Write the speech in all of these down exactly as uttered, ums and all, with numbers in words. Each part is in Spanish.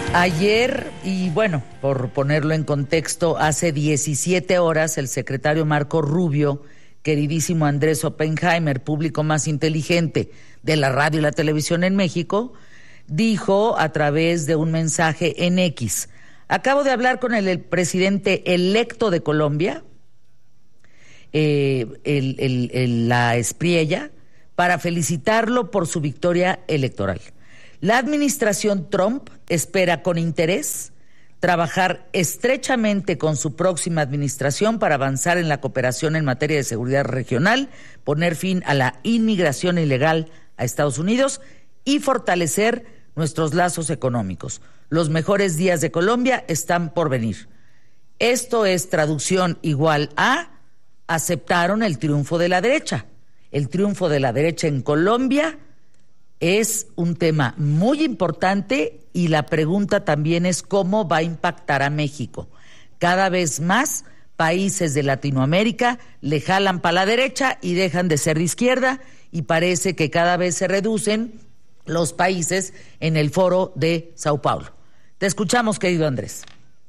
Ayer, y bueno, por ponerlo en contexto, hace diecisiete horas el secretario Marco Rubio, queridísimo Andrés Oppenheimer, público más inteligente de la radio y la televisión en México, dijo a través de un mensaje en X: acabo de hablar con el, el presidente electo de Colombia, eh, el, el, el, la Espriella, para felicitarlo por su victoria electoral. La administración Trump espera con interés trabajar estrechamente con su próxima administración para avanzar en la cooperación en materia de seguridad regional, poner fin a la inmigración ilegal a Estados Unidos y fortalecer nuestros lazos económicos. Los mejores días de Colombia están por venir. Esto es traducción igual a: aceptaron el triunfo de la derecha. El triunfo de la derecha en Colombia es un tema muy importante y la pregunta también es cómo va a impactar a México. Cada vez más países de Latinoamérica le jalan para la derecha y dejan de ser de izquierda, y parece que cada vez se reducen los países en el foro de Sao Paulo. Te escuchamos, querido Andrés.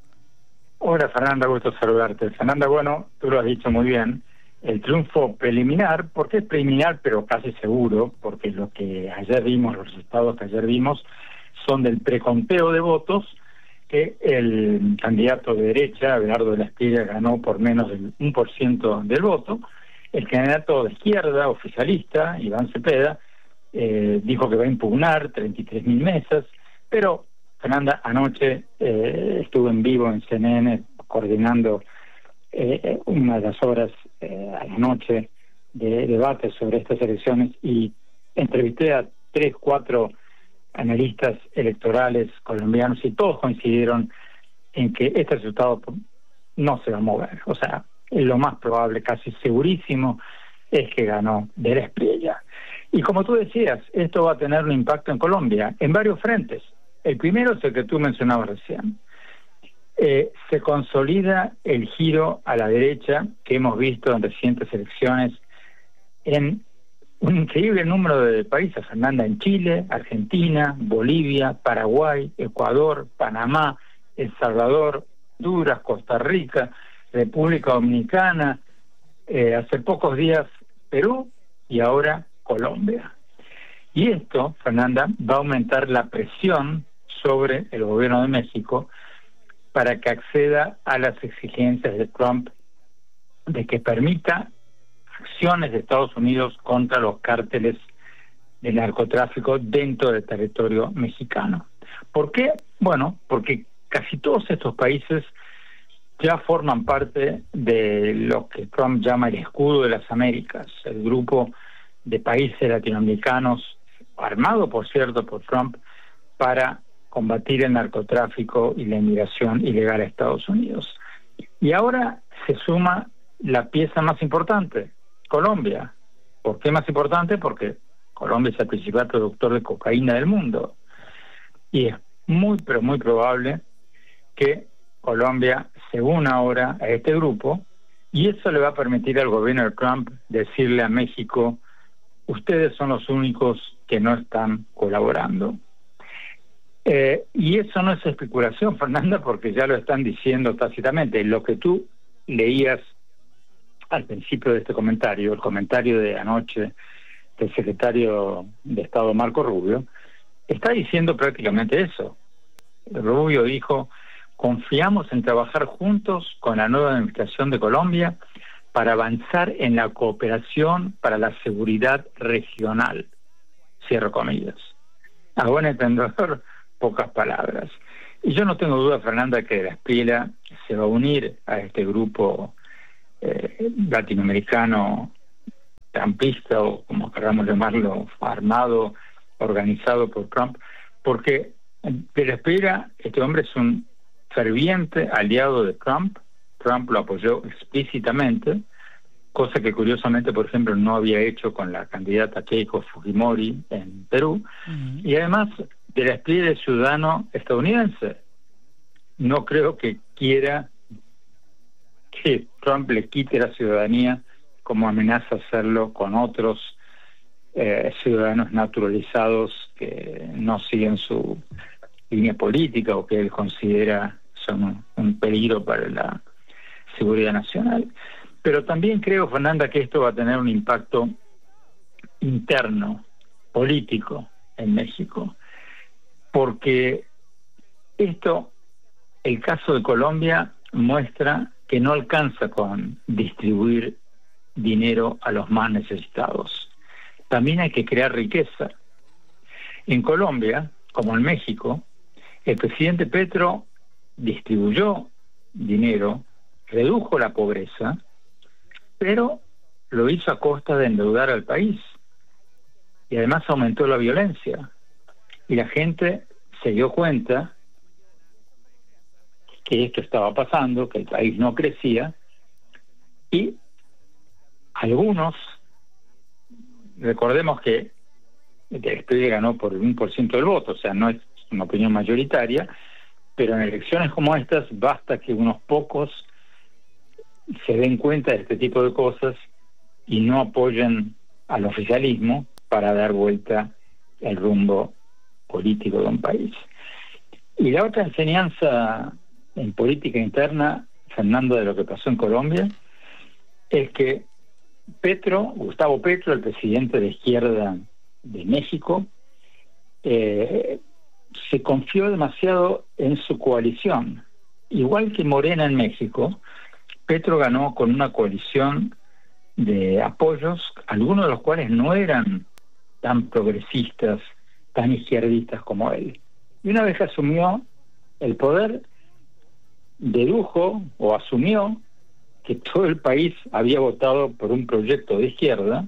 Hola, Fernanda, gusto saludarte. Fernanda, bueno, tú lo has dicho muy bien. El triunfo preliminar, porque es preliminar pero casi seguro, porque lo que ayer vimos, los resultados que ayer vimos, son del preconteo de votos, que el candidato de derecha, Abelardo de la Espriella, ganó por menos del uno por ciento del voto. El candidato de izquierda, oficialista, Iván Cepeda, eh, dijo que va a impugnar treinta y tres mil mesas, pero Fernanda, anoche eh, estuve en vivo en C N N coordinando Eh, una de las horas eh, a la noche de debate sobre estas elecciones y entrevisté a tres, cuatro analistas electorales colombianos y todos coincidieron en que este resultado no se va a mover. O sea, lo más probable, casi segurísimo, es que ganó de la Espriella. Y como tú decías, esto va a tener un impacto en Colombia en varios frentes. El primero es el que tú mencionabas recién. Eh, se consolida el giro a la derecha que hemos visto en recientes elecciones en un increíble número de países, Fernanda, en Chile, Argentina, Bolivia, Paraguay, Ecuador, Panamá, El Salvador, Honduras, Costa Rica, República Dominicana, eh, hace pocos días Perú y ahora Colombia. Y esto, Fernanda, va a aumentar la presión sobre el gobierno de México para que acceda a las exigencias de Trump de que permita acciones de Estados Unidos contra los cárteles de narcotráfico dentro del territorio mexicano. ¿Por qué? Bueno, porque casi todos estos países ya forman parte de lo que Trump llama el escudo de las Américas, el grupo de países latinoamericanos, armado por cierto por Trump, para combatir el narcotráfico y la inmigración ilegal a Estados Unidos. Y ahora se suma la pieza más importante, Colombia. ¿Por qué más importante? Porque Colombia es el principal productor de cocaína del mundo. Y es muy, pero muy probable que Colombia se una ahora a este grupo, y eso le va a permitir al gobierno de Trump decirle a México: ustedes son los únicos que no están colaborando. Eh, y eso no es especulación, Fernanda, porque ya lo están diciendo tácitamente. Lo que tú leías al principio de este comentario, el comentario de anoche del secretario de Estado Marco Rubio, está diciendo prácticamente eso. Rubio dijo: confiamos en trabajar juntos con la nueva administración de Colombia para avanzar en la cooperación para la seguridad regional. Cierro comillas. A buen entendedor, pocas palabras. Y yo no tengo duda, Fernanda, que la Espriella se va a unir a este grupo eh, latinoamericano trumpista, o como queramos llamarlo, armado, organizado por Trump, porque de la Espriella, este hombre es un ferviente aliado de Trump. Trump lo apoyó explícitamente, cosa que curiosamente, por ejemplo, no había hecho con la candidata Keiko Fujimori en Perú. Uh-huh. Y además, de la Espriella de ciudadano estadounidense. No creo que quiera que Trump le quite la ciudadanía, como amenaza hacerlo con otros eh, ciudadanos naturalizados que no siguen su línea política o que él considera son un, un peligro para la seguridad nacional. Pero también creo, Fernanda, que esto va a tener un impacto interno, político en México, porque esto, el caso de Colombia, muestra que no alcanza con distribuir dinero a los más necesitados. También hay que crear riqueza. En Colombia, como en México, el presidente Petro distribuyó dinero, redujo la pobreza, pero lo hizo a costa de endeudar al país. Y además aumentó la violencia. Y la gente se dio cuenta que esto estaba pasando, que el país no crecía, y algunos, recordemos que el P R D ganó por un por ciento del voto, o sea, no es una opinión mayoritaria, pero en elecciones como estas basta que unos pocos se den cuenta de este tipo de cosas y no apoyen al oficialismo para dar vuelta el rumbo político de un país. Y la otra enseñanza en política interna, Fernando, de lo que pasó en Colombia, es que Petro, Gustavo Petro, el presidente de izquierda de México, eh, se confió demasiado en su coalición. Igual que Morena en México, Petro ganó con una coalición de apoyos, algunos de los cuales no eran tan progresistas, tan izquierdistas como él. Y una vez que asumió el poder, dedujo o asumió que todo el país había votado por un proyecto de izquierda,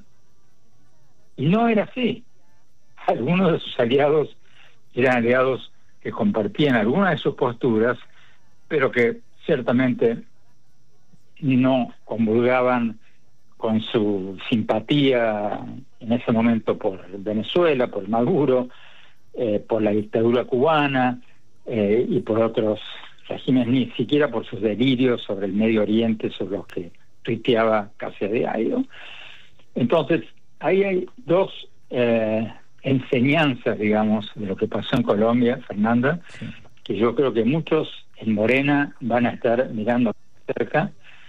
y no era así. Algunos de sus aliados eran aliados que compartían algunas de sus posturas, pero que ciertamente no comulgaban con su simpatía en ese momento por Venezuela, por Maduro, eh, por la dictadura cubana eh, y por otros regímenes, ni siquiera por sus delirios sobre el Medio Oriente, sobre los que tuiteaba casi a diario. Entonces, ahí hay dos eh, enseñanzas, digamos, de lo que pasó en Colombia, Fernanda, sí, que yo creo que muchos en Morena van a estar mirando cerca,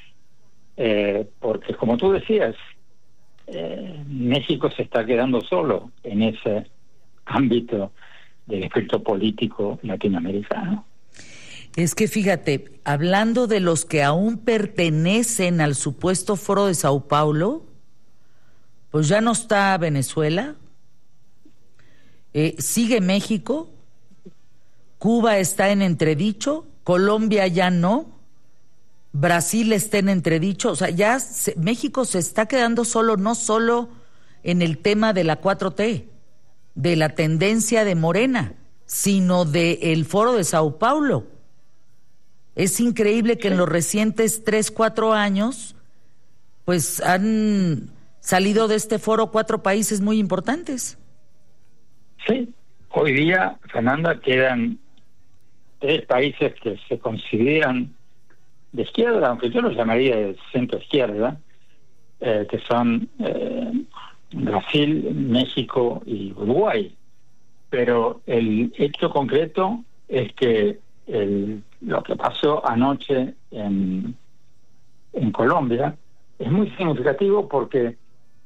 eh, porque como tú decías, eh, México se está quedando solo en ese ámbito del espectro político latinoamericano. Es que fíjate, hablando de los que aún pertenecen al supuesto Foro de Sao Paulo, pues ya no está Venezuela, eh, sigue México, Cuba está en entredicho, Colombia ya no, Brasil está en entredicho, o sea, ya se, México se está quedando solo, no solo en el tema de la cuatro T, de la tendencia de Morena, sino del Foro de Sao Paulo. Es increíble que en los recientes tres, cuatro años, pues han salido de este foro cuatro países muy importantes. Sí, hoy día, Fernanda, quedan tres países que se consideran de izquierda, aunque yo los llamaría de centro-izquierda, eh, que son eh, Brasil, México y Uruguay. Pero el hecho concreto es que el, lo que pasó anoche en, en Colombia es muy significativo porque,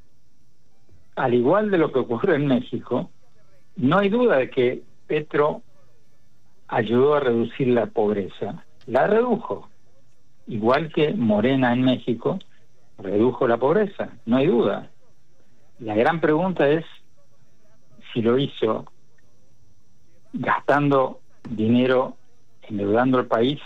al igual de lo que ocurrió en México, no hay duda de que Petro ayudó a reducir la pobreza. La redujo. Igual que Morena en México redujo la pobreza, no hay duda. La gran pregunta es si lo hizo gastando dinero, endeudando al país,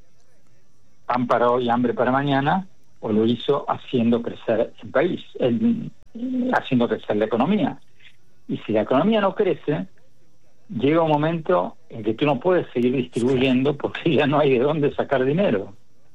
pan para hoy, hambre para mañana, o lo hizo haciendo crecer el país, el, haciendo crecer la economía. Y si la economía no crece, llega un momento en que tú no puedes seguir distribuyendo porque ya no hay de dónde sacar dinero.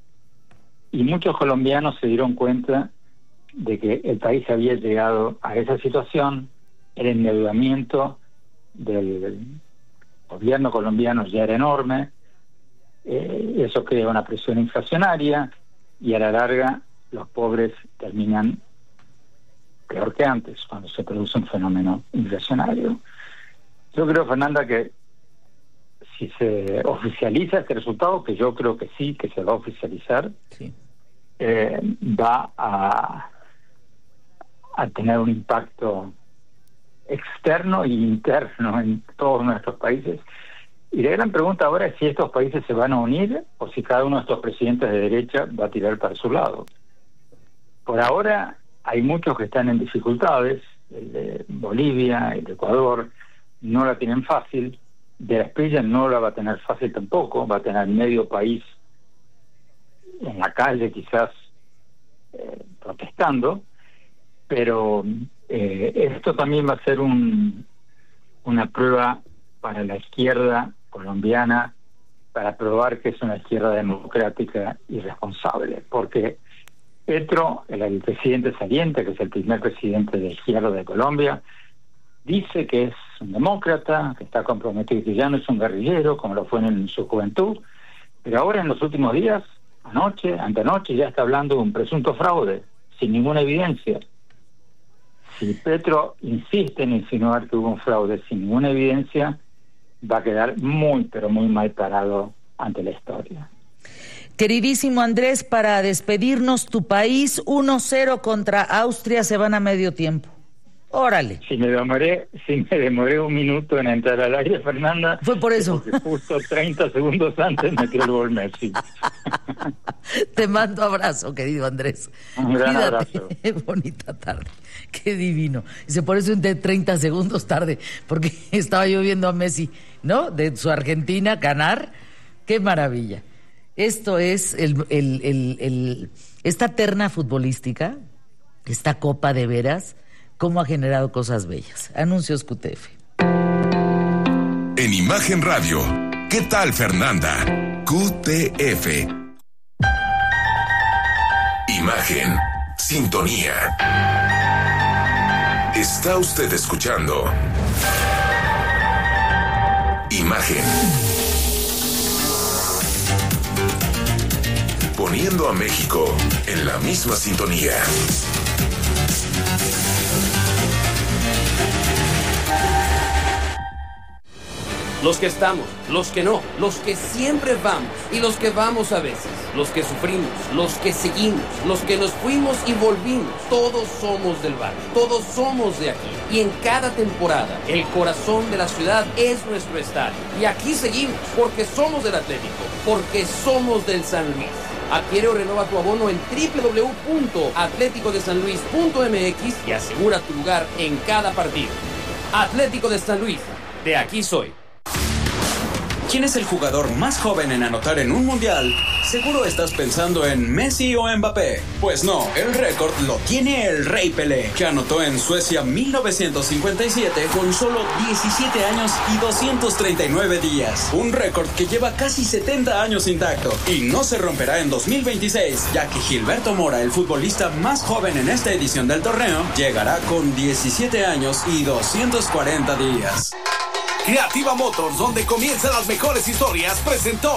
Y muchos colombianos se dieron cuenta de que el país había llegado a esa situación, el endeudamiento del gobierno colombiano ya era enorme, eh, eso crea una presión inflacionaria y a la larga los pobres terminan peor que antes cuando se produce un fenómeno inflacionario. Yo creo, Fernanda, que si se oficializa este resultado, que yo creo que sí, que se va a oficializar, sí. eh, va a, a tener un impacto externo e interno en todos nuestros países. Y la gran pregunta ahora es si estos países se van a unir o si cada uno de estos presidentes de derecha va a tirar para su lado. Por ahora hay muchos que están en dificultades, el de Bolivia, el de Ecuador, no la tienen fácil, de la Espriella no la va a tener fácil tampoco, va a tener medio país en la calle quizás eh, protestando, pero eh, esto también va a ser un, una prueba para la izquierda colombiana, para probar que es una izquierda democrática y responsable, porque Petro, el, el presidente saliente, que es el primer presidente de izquierda de Colombia, dice que es un demócrata, que está comprometido, que ya no es un guerrillero como lo fue en su juventud, pero ahora en los últimos días, anoche, antenoche, ya está hablando de un presunto fraude, sin ninguna evidencia. Si Petro insiste en insinuar que hubo un fraude sin ninguna evidencia, va a quedar muy, pero muy mal parado ante la historia. Queridísimo Andrés, para despedirnos, tu país uno cero contra Austria, se van a medio tiempo. Órale. Si me demoré, si me demoré un minuto en entrar al aire, Fernanda, fue por eso. Porque justo treinta segundos antes metió el gol Messi. Te mando abrazo, querido Andrés. Un gran Cuídate. abrazo. Bonita tarde. Qué divino. Dice, por eso entré treinta segundos tarde, porque estaba yo viendo a Messi, ¿no? De su Argentina ganar. Qué maravilla. Esto es el, el, el, el, esta terna futbolística, esta copa de veras, cómo ha generado cosas bellas. Anuncios Q T F. En Imagen Radio, ¿qué tal, Fernanda? Q T F. Imagen, sintonía. Está usted escuchando Imagen. Poniendo a México en la misma sintonía. Los que estamos, los que no, los que siempre vamos y los que vamos a veces, los que sufrimos, los que seguimos, los que nos fuimos y volvimos, todos somos del barrio, todos somos de aquí. Y en cada temporada, el corazón de la ciudad es nuestro estadio. Y aquí seguimos, porque somos del Atlético, porque somos del San Luis. Adquiere o renova tu abono en doble u doble u doble u punto atlético de san luis punto m x y asegura tu lugar en cada partido. Atlético de San Luis, de aquí soy. ¿Quién es el jugador más joven en anotar en un mundial? Seguro estás pensando en Messi o Mbappé. Pues no, el récord lo tiene el Rey Pelé, que anotó en Suecia mil novecientos cincuenta y siete con solo diecisiete años y doscientos treinta y nueve días. Un récord que lleva casi setenta años intacto y no se romperá en dos mil veintiséis, ya que Gilberto Mora, el futbolista más joven en esta edición del torneo, llegará con diecisiete años y doscientos cuarenta días. Creativa Motors, donde comienzan las mejores historias, presentó.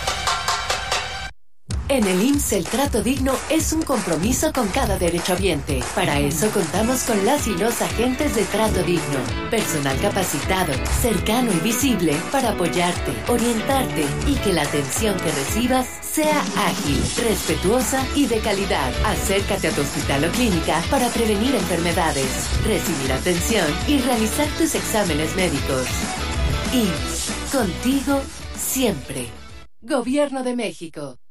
En el I M S S el trato digno es un compromiso con cada derechohabiente. Para eso contamos con las y los agentes de trato digno. Personal capacitado, cercano y visible para apoyarte, orientarte y que la atención que recibas sea ágil, respetuosa y de calidad. Acércate a tu hospital o clínica para prevenir enfermedades, recibir atención y realizar tus exámenes médicos. I M S S, contigo siempre. Gobierno de México.